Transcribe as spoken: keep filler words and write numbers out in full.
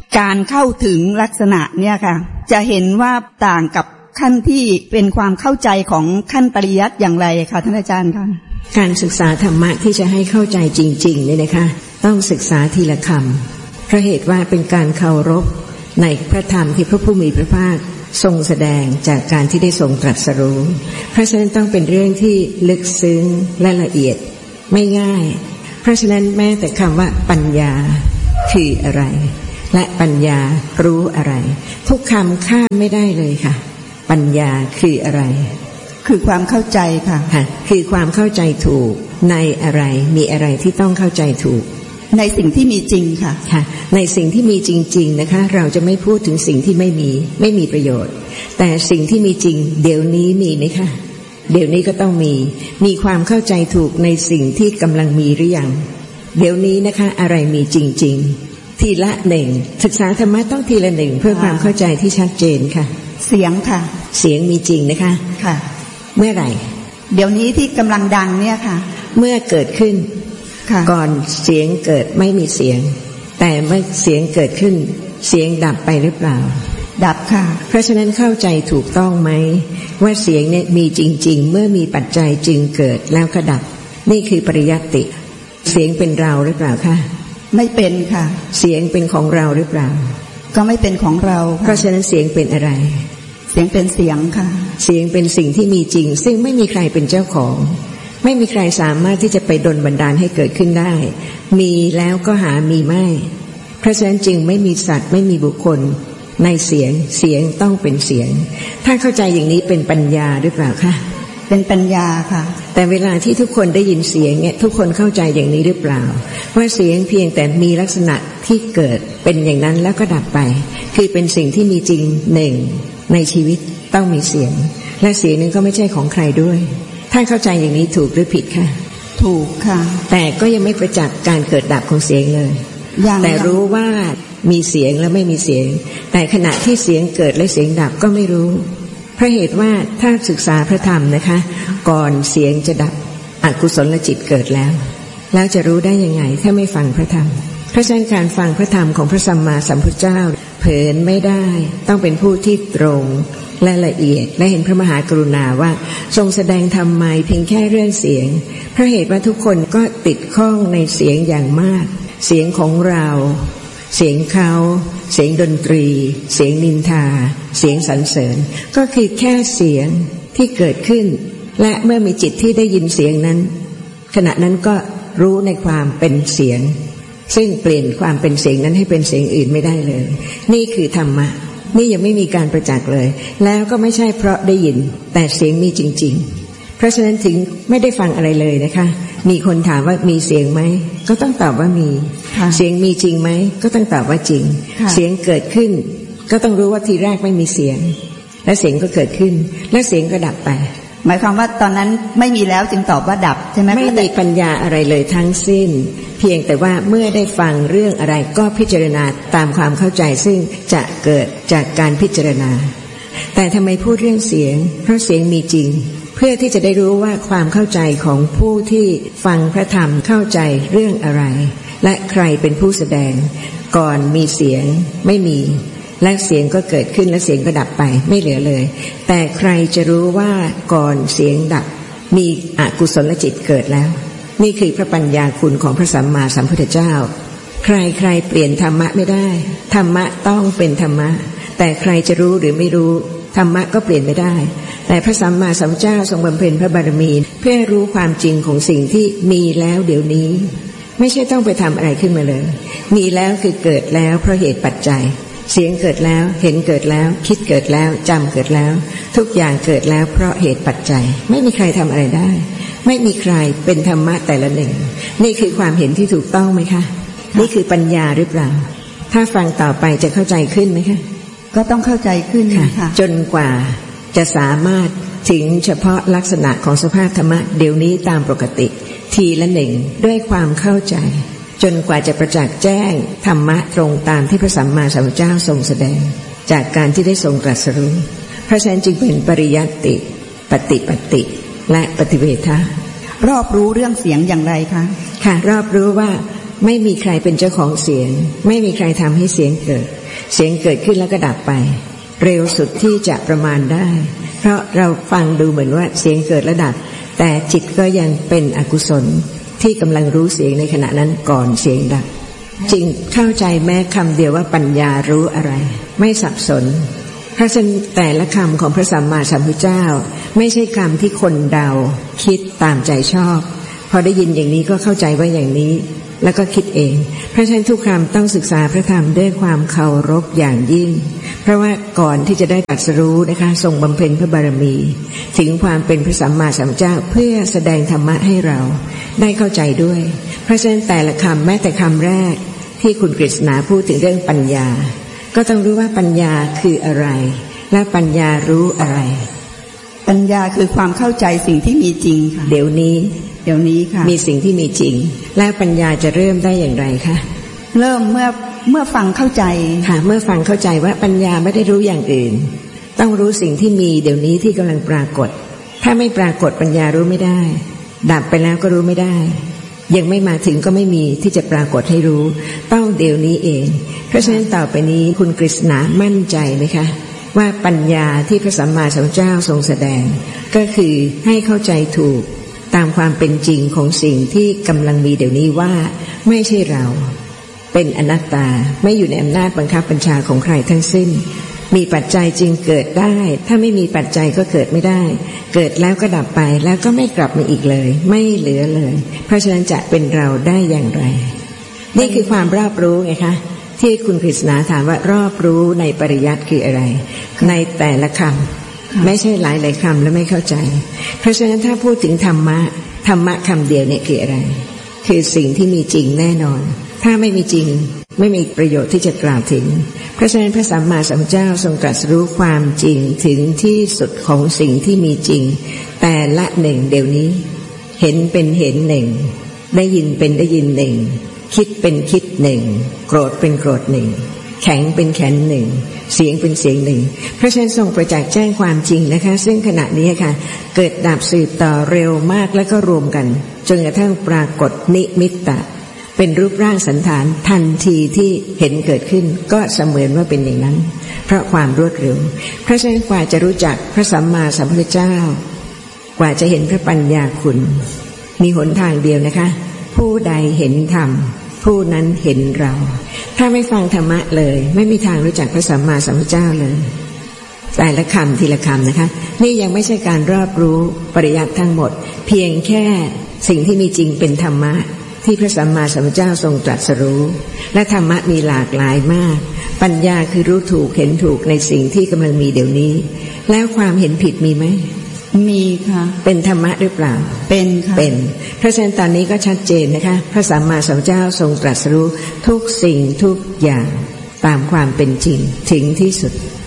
การเข้าถึงลักษณะเนี่ยค่ะจะเห็นว่าต่างกับขั้นที่เป็นความเข้าใจของขั้นปริยัติอย่างไรคะท่านอาจารย์คะการศึกษาธรรมะที่จะให้เข้าใจจริงๆเนี่ยนะคะต้องศึกษาทีละคำเพราะเหตุว่าเป็นการเคารพในพระธรรมที่พระผู้มีพระภาคทรงแสดงจากการที่ได้ทรงตรัสรู้เพราะฉะนั้นต้องเป็นเรื่องที่ลึกซึ้งและละเอียดไม่ง่ายเพราะฉะนั้นแม้แต่คำว่าปัญญาคืออะไรและปัญญารู้อะไรทุกคำข้ามไม่ได้เลยค่ะปัญญาคืออะไรคือความเข้าใจค่ะค่ะคือความเข้าใจถูกในอะไรมีอะไรที่ต้องเข้าใจถูกในสิ่งที่มีจริงค่ะค่ะในสิ่งที่มีจริงๆนะคะเราจะไม่พูดถึงสิ่งที่ไม่มีไม่มีประโยชน์แต่สิ่งที่มีจริงเดี๋ยวนี้มีไหมคะเดี๋ยวนี้ก็ต้องมีมีความเข้าใจถูกในสิ่งที่กำลังมีหรือยังเดี๋ยวนี้นะคะอะไรมีจริงๆทีละหนึ่งศึกษาธรรมะต้องทีละหนึ่งเพื่อความเข้าใจที่ชัดเจนค่ะเสียงค่ะเสียงมีจริงนะคะค่ะเมื่อไหร่เดี๋ยวนี้ที่กำลังดังเนี่ยค่ะเมื่อเกิดขึ้นก่อนเสียงเกิดไม่มีเสียงแต่เมื่อเสียงเกิดขึ้นเสียงดับไปหรือเปล่าดับค่ะเพราะฉะนั้นเข้าใจถูกต้องไหมว่าเสียงเนี่ยมีจริงๆเมื่อมีปัจจัยจึงเกิดแล้วก็ดับนี่คือปริยัติเสียงเป็นเราหรือเปล่าคะไม่เป็นค่ะเสียงเป็นของเราหรือเปล่าก็ไม่เป็นของเราเพราะฉะนั้นเสียงเป็นอะไรเสียงเป็นเสียงค่ะเสียงเป็นสิ่งที่มีจริงซึ่งไม่มีใครเป็นเจ้าของไม่มีใครสามารถที่จะไปดลบันดาลให้เกิดขึ้นได้มีแล้วก็หามีไม่เพราะฉะนั้นจึงไม่มีสัตว์ไม่มีบุคคลในเสียงเสียงต้องเป็นเสียงถ้าเข้าใจอย่างนี้เป็นปัญญาหรือเปล่าคะเป็นปัญญาค่ะแต่เวลาที่ทุกคนได้ยินเสียงเนี่ยทุกคนเข้าใจอย่างนี้หรือเปล่าว่าเสียงเพียงแต่มีลักษณะที่เกิดเป็นอย่างนั้นแล้วก็ดับไปคือเป็นสิ่งที่มีจริงหนึ่งในชีวิตต้องมีเสียงและเสียงนั้นก็ไม่ใช่ของใครด้วยท่านเข้าใจอย่างนี้ถูกหรือผิดคะถูกค่ะแต่ก็ยังไม่ประจักษ์การเกิดดับของเสียงเลยแต่รู้ว่ามีเสียงและไม่มีเสียงแต่ขณะที่เสียงเกิดและเสียงดับก็ไม่รู้เพราะเหตุว่าถ้าศึกษาพระธรรมนะคะก่อนเสียงจะดับอกุศลจิตเกิดแล้วแล้วจะรู้ได้ยังไงถ้าไม่ฟังพระธรรมเพราะฉะนั้นการฟังพระธรรมของพระสัมมาสัมพุทธเจ้าเผลอไม่ได้ต้องเป็นผู้ที่ตรงและละเอียดและเห็นพระมหากรุณาว่าทรงแสดงธรรมไมเพียงแค่เรื่องเสียงเพราะเหตุว่าทุกคนก็ติดข้องในเสียงอย่างมากเสียงของเราเสียงเขาเสียงดนตรีเสียงนินทาเสียงสรรเสริญก็คือแค่เสียงที่เกิดขึ้นและเมื่อมีจิตที่ได้ยินเสียงนั้นขณะนั้นก็รู้ในความเป็นเสียงซึ่งเปลี่ยนความเป็นเสียงนั้นให้เป็นเสียงอื่นไม่ได้เลยนี่คือธรรมะนี่ยังไม่มีการประจักษ์เลยแล้วก็ไม่ใช่เพราะได้ยินแต่เสียงมีจริงๆเพราะฉะนั้นถึงไม่ได้ฟังอะไรเลยนะคะมีคนถามว่ามีเสียงไหมก็ต้องตอบว่ามีเสียงมีจริงไหมก็ต้องตอบว่าจริงเสียงเกิดขึ้นก็ต้องรู้ว่าทีแรกไม่มีเสียงและเสียงก็เกิดขึ้นและเสียงก็ดับไปหมายความว่าตอนนั้นไม่มีแล้วจึงตอบว่าดับใช่ไหมไม่มีปัญญาอะไรเลยทั้งสิ้นเพียงแต่ว่าเมื่อได้ฟังเรื่องอะไรก็พิจารณาตามความเข้าใจซึ่งจะเกิดจากการพิจารณาแต่ทำไมพูดเรื่องเสียงเพราะเสียงมีจริงเพื่อที่จะได้รู้ว่าความเข้าใจของผู้ที่ฟังพระธรรมเข้าใจเรื่องอะไรและใครเป็นผู้แสดงก่อนมีเสียงไม่มีและเสียงก็เกิดขึ้นและเสียงก็ดับไปไม่เหลือเลยแต่ใครจะรู้ว่าก่อนเสียงดับมีอกุศลจิตเกิดแล้วนี่คือพระปัญญาคุณของพระสัมมาสัมพุทธเจ้าใครใครเปลี่ยนธรรมะไม่ได้ธรรมะต้องเป็นธรรมะแต่ใครจะรู้หรือไม่รู้ธรรมะก็เปลี่ยนไม่ได้แต่พระสัมมาสัมพุทธเจ้าทรงบำเพ็ญพระบารมีเพื่อรู้ความจริงของสิ่งที่มีแล้วเดี๋ยวนี้ไม่ใช่ต้องไปทำอะไรขึ้นมาเลยมีแล้วคือเกิดแล้วเพราะเหตุปัจจัยเสียงเกิดแล้วเห็นเกิดแล้วคิดเกิดแล้วจำเกิดแล้วทุกอย่างเกิดแล้วเพราะเหตุปัจจัยไม่มีใครทำอะไรได้ไม่มีใครเป็นธรรมะแต่ละหนึ่งนี่คือความเห็นที่ถูกต้องไหมคะนี่คือปัญญาหรือเปล่าถ้าฟังต่อไปจะเข้าใจขึ้นไหมคะก็ต้องเข้าใจขึ้นค่ะจนกว่าจะสามารถถึงเฉพาะลักษณะของสภาพธรรมะเดี๋ยวนี้ตามปกติทีละหนึ่งด้วยความเข้าใจจนกว่าจะประจักษ์แจ้งธรรมะตรงตามที่พระสัมมาสัมพุทธเจ้าทรงแสดงจากการที่ได้ทรงตรัสรู้เพราะฉะนั้นจึงเป็นปริยัติปฏิปฏิและปฏิเวทะรอบรู้เรื่องเสียงอย่างไรคะค่ะรอบรู้ว่าไม่มีใครเป็นเจ้าของเสียงไม่มีใครทำให้เสียงเกิดเสียงเกิดขึ้นแล้วก็ดับไปเร็วสุดที่จะประมาณได้เพราะเราฟังดูเหมือนว่าเสียงเกิดและดับแต่จิตก็ยังเป็นอกุศลที่กำลังรู้เสียงในขณะนั้นก่อนเสียงดับจึงเข้าใจแม้คำเดียวว่าปัญญารู้อะไรไม่สับสนเพราะฉะนั้นแต่ละคำของพระสัมมาสัมพุทธเจ้าไม่ใช่คำที่คนเดาคิดตามใจชอบพอได้ยินอย่างนี้ก็เข้าใจว่าอย่างนี้แล้วก็คิดเองเพราะฉะนั้นทุกคำต้องศึกษาพระธรรมด้วยความเคารพอย่างยิ่งเพราะว่าก่อนที่จะได้ตรัสรู้นะคะทรงบำเพ็ญพระบารมีถึงความเป็นพระสัมมาสัมพุทธเจ้าเพื่อแสดงธรรมะให้เราได้เข้าใจด้วยเพราะฉะนั้นแต่ละคำแม้แต่คำแรกที่คุณกฤษณาพูดถึงเรื่องปัญญาก็ต้องรู้ว่าปัญญาคืออะไรและปัญญารู้อะไรปัญญาคือความเข้าใจสิ่งที่มีจริงค่ะเดี๋ยวนี้เดี๋ยวนี้ค่ะมีสิ่งที่มีจริงแล้วปัญญาจะเริ่มได้อย่างไรคะเริ่มเมื่อเมื่อฟังเข้าใจค่ะเมื่อฟังเข้าใจว่าปัญญาไม่ได้รู้อย่างอื่นต้องรู้สิ่งที่มีเดี๋ยวนี้ที่กำลังปรากฏถ้าไม่ปรากฏปัญญารู้ไม่ได้ดับไปแล้วก็รู้ไม่ได้ยังไม่มาถึงก็ไม่มีที่จะปรากฏให้รู้ต้องเดี๋ยวนี้เองเพราะฉะนั้นต่อไปนี้คุณกฤษณามั่นใจไหมคะว่าปัญญาที่พระสัมมาสัมพุทธเจ้าทรงแสดงก็คือให้เข้าใจถูกตามความเป็นจริงของสิ่งที่กำลังมีเดี๋ยวนี้ว่าไม่ใช่เราเป็นอนัตตาไม่อยู่ในอำนาจบังคับบัญชาของใครทั้งสิ้นมีปัจจัยจึงเกิดได้ถ้าไม่มีปัจจัยก็เกิดไม่ได้เกิดแล้วก็ดับไปแล้วก็ไม่กลับมาอีกเลยไม่เหลือเลยเพราะฉะนั้นจะเป็นเราได้อย่างไรนี่คือความรอบรู้ไงคะที่คุณกฤษณาถามว่ารอบรู้ในปริยัติคืออะไรในแต่ละคำไม่ใช่หลายหลายคำแล้วไม่เข้าใจเพราะฉะนั้นถ้าพูดถึงธรรมะธรรมะคำเดียวเนี่ยคืออะไรคือสิ่งที่มีจริงแน่นอนถ้าไม่มีจริงไม่มีประโยชน์ที่จะกล่าวถึงเพราะฉะนั้นพระสัมมาสัมพุทธเจ้าทรงตรัสรู้ความจริงถึงที่สุดของสิ่งที่มีจริงแต่ละหนึ่งเดี๋ยวนี้เห็นเป็นเห็นหนึ่งได้ยินเป็นได้ยินหนึ่งคิดเป็นคิดหนึ่งโกรธเป็นโกรธหนึ่งแข็งเป็นแข็งหนึ่งเสียงเป็นเสียงหนึ่งเพราะฉะนั้นทรงประจักษ์แจ้งความจริงนะคะซึ่งขณะนี้ค่ะเกิดดับสืบต่อเร็วมากแล้วก็รวมกันจนกระทั่งปรากฏนิมิตตะเป็นรูปร่างสันฐานทันทีที่เห็นเกิดขึ้นก็เสมือนว่าเป็นอย่างนั้นเพราะความรวดเร็วเพราะฉะนั้นกว่าจะรู้จักพระสัมมาสัมพุทธเจ้ากว่าจะเห็นพระปัญญาคุณมีหนทางเดียวนะคะผู้ใดเห็นธรรมผู้นั้นเห็นเราถ้าไม่ฟังธรรมะเลยไม่มีทางรู้จักพระสัมมาสัมพุทธเจ้าเลยแต่ละคำทีละคำนะคะนี่ยังไม่ใช่การรอบรู้ปริยัติทั้งหมดเพียงแค่สิ่งที่มีจริงเป็นธรรมะที่พระสัมมาสัมพุทธเจ้าทรงตรัสรู้และธรรมะมีหลากหลายมากปัญญาคือรู้ถูกเห็นถูกในสิ่งที่กำลังมีเดี๋ยวนี้แล้วความเห็นผิดมีไหมมีค่ะเป็นธรรมะหรือเปล่าเป็นค่ะเป็นเพราะฉะนั้นตอนนี้ก็ชัดเจนนะคะพระสัมมาสัมพุทธเจ้าทรงตรัสรู้ทุกสิ่งทุกอย่างตามความเป็นจริงถึงที่สุด